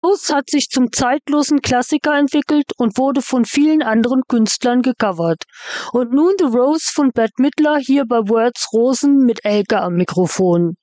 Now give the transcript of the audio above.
Rose hat sich zum zeitlosen Klassiker entwickelt und wurde von vielen anderen Künstlern gecovert. Und nun The Rose von Bette Midler hier bei Words Rosen mit Elke am Mikrofon.